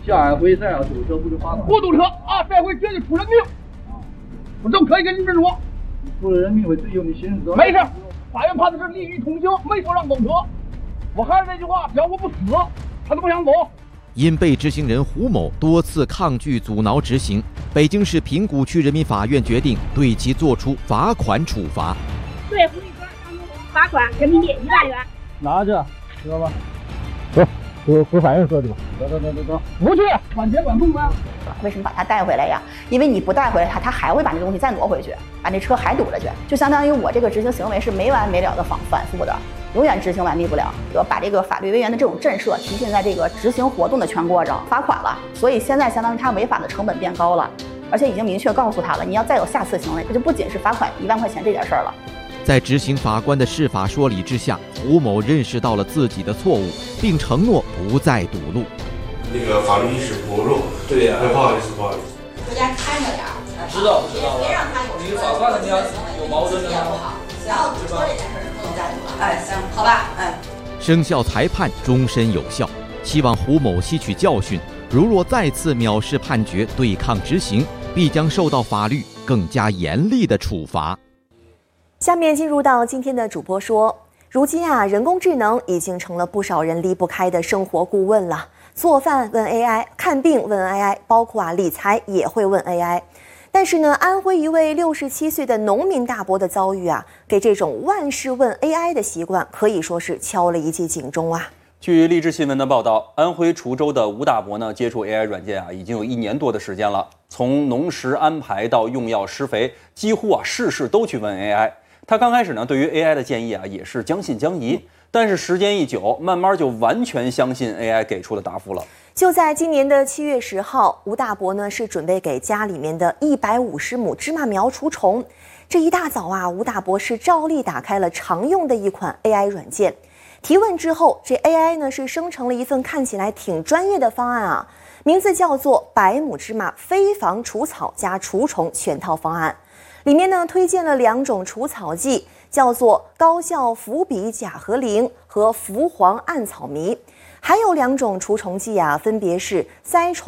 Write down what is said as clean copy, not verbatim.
下回再要堵车不就罚款？ 不堵车啊，这回绝对出人命！我这么可以跟你们说， 出了人命会追究你刑事责任。 没事，法院判的是利益同行，没说让动车。我还是那句话，只要我不死，他都不想走。 因被执行人胡某多次抗拒阻挠执行，北京市平谷区人民法院决定对其作出罚款处罚。 对胡立川罚款人民币1万元。 拿着，知道吧？ 回法院说去吧。 走， 不去，管接管控呗。 为什么把他带回来呀？因为你不带回来他还会把这东西再挪回去，把那车还堵着去，就相当于我这个执行行为是没完没了的反复的，永远执行完毕不了。我把这个法律威严的这种震慑体现在这个执行活动的全过程，罚款了，所以现在相当于他违法的成本变高了，而且已经明确告诉他了，你要再有下次行为，这就不仅是罚款1万块钱这点事儿了。 在执行法官的释法说理之下，胡某认识到了自己的错误，并承诺不再堵路。 那个法律意识薄弱， 对呀， 不好意思，不好意思。 回家看着点儿， 知道， 别让他有你法官人家有矛盾的不好，然后说这件事就不能再堵了。哎，行，好吧，哎。 生效裁判终身有效，希望胡某吸取教训，如若再次藐视判决对抗执行，必将受到法律更加严厉的处罚。 下面进入到今天的主播说，如今人工智能已经成了不少人离不开的生活顾问了。做饭问 AI， 看病问 AI， 包括理财也会问 AI。但是呢，安徽一位67岁的农民大伯的遭遇给这种万事问 AI 的习惯可以说是敲了一记警钟啊。 据励志新闻的报道，安徽滁州的吴大伯呢，接触 AI 软件已经有1年多的时间了。从农时安排到用药施肥，几乎事事都去问 AI。他刚开始呢，对于 AI 的建议也是将信将疑，但是时间一久，慢慢就完全相信 AI 给出的答复了。 就在今年的7月10号，吴大伯呢是准备给家里面的150亩芝麻苗除虫。这一大早吴大伯是照例打开了常用的一款 AI 软件，提问之后，这 AI 呢是生成了一份看起来挺专业的方案名字叫做100亩芝麻非防除草加除虫全套方案。里面呢推荐了2种除草剂，叫做高效氟比甲和灵和氟磺暗草醚，还有2种除虫剂分别是腮虫